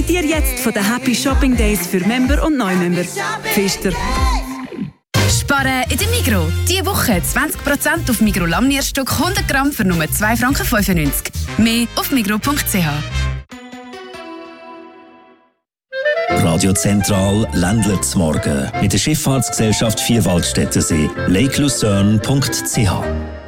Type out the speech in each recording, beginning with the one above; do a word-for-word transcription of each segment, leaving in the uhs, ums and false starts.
Profitiere jetzt von den Happy Shopping Days für Member und Neumember. Pfister. Sparen in der Migros. Diese Woche zwanzig Prozent auf Migros Lammnierstock hundert Gramm für nur zwei Franken fünfundneunzig. Mehr auf migros punkt c h. Radio Zentral Ländler zum Morgen mit der Schifffahrtsgesellschaft Vierwaldstättersee. lake lucerne punkt c h.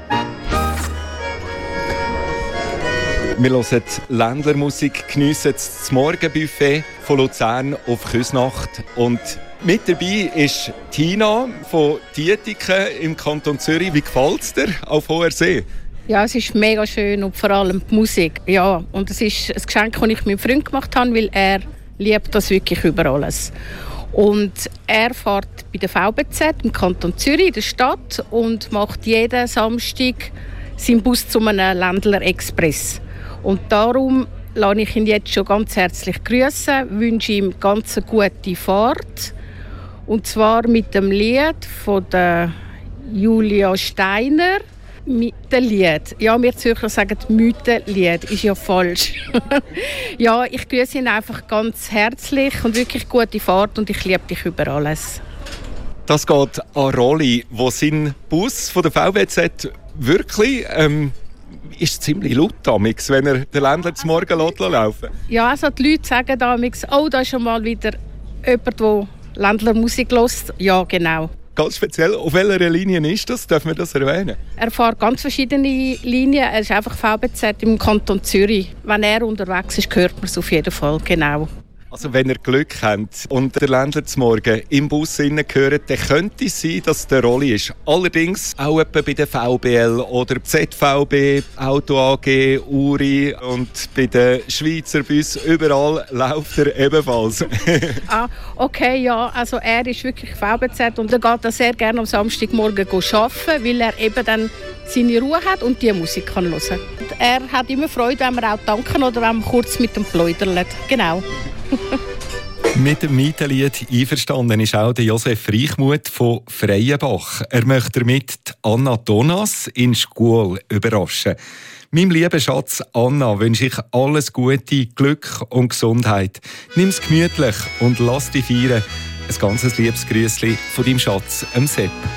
Wir hören Ländlermusik, geniessen das Morgenbuffet von Luzern auf Küsnacht. Und mit dabei ist Tina von Dietiken im Kanton Zürich. Wie gefällt es dir auf hoher See? Ja, es ist mega schön und vor allem die Musik. Ja, und es ist ein Geschenk, das ich meinem Freund gemacht habe, weil er liebt das wirklich über alles. Und er fährt bei der V B Z im Kanton Zürich, in der Stadt, und macht jeden Samstag seinen Bus zu einem Ländler Express. Und darum lasse ich ihn jetzt schon ganz herzlich grüßen, wünsche ihm ganz eine gute Fahrt. Und zwar mit dem Lied von der Julia Steiner. Mit dem Lied. Ja, wir Zürcher sagen Mythenlied, ist ja falsch. Ja, ich grüße ihn einfach ganz herzlich und wirklich gute Fahrt und ich liebe dich über alles. Das geht an Rolli, wo sein Bus von der V B Z wirklich ähm, ist ziemlich laut damals, wenn er den Ländler zum Morgen laufen. Ja, also die Leute sagen damals, oh, da ist schon mal wieder jemand, der Ländler Musik hört. Ja, genau. Ganz speziell, auf welcher Linie ist das? Darf man das erwähnen? Er fährt ganz verschiedene Linien. Er ist einfach V B Z im Kanton Zürich. Wenn er unterwegs ist, hört man es auf jeden Fall, genau. Also wenn ihr Glück habt und der Ländler zum Morgen im Bus hört, dann könnte es sein, dass der Rolli ist. Allerdings auch etwa bei der V B L oder Z V B, Auto A G, Uri und bei den Schweizer Bussen, überall läuft er ebenfalls. Ah, okay, ja, also er ist wirklich V B Z und er geht sehr gerne am Samstagmorgen arbeiten, weil er eben dann seine Ruhe hat und die Musik kann hören. Er hat immer Freude, wenn wir auch tanken oder wenn wir kurz mit dem pläudern. Genau. Mit dem Mythenlied einverstanden ist auch der Josef Reichmuth von Freienbach. Er möchte damit Anna Donas in Schkuhl überraschen. Meinem lieben Schatz Anna wünsche ich alles Gute, Glück und Gesundheit. Nimm es gemütlich und lass dich feiern. Ein ganz liebes Grüßli von deinem Schatz, dem Sepp.